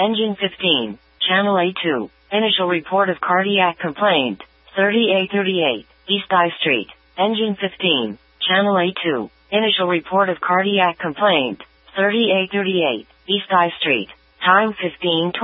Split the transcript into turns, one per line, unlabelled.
Engine 15, Channel A2, initial report of cardiac complaint, 30A38, East I Street. Engine 15, Channel A2, initial report of cardiac complaint, 30A38, East I Street. Time 15:20.